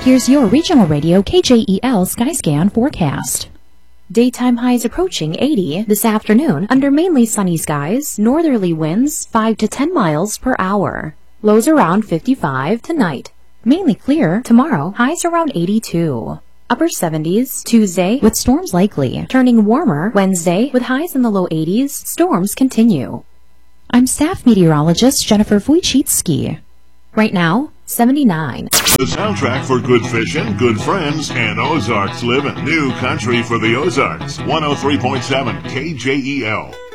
Here's your regional radio KJEL Skyscan forecast. Daytime highs approaching 80 this afternoon under mainly sunny skies, northerly winds 5 to 10 miles per hour. Lows around 55 tonight. Mainly clear tomorrow, highs around 82. Upper 70s Tuesday with storms likely. Turning warmer Wednesday with highs in the low 80s. Storms continue. I'm staff meteorologist Jennifer Wojcicki. Right now, 79. The soundtrack for good fishing, good friends, and Ozarks living. New country for the Ozarks. 103.7 KJEL.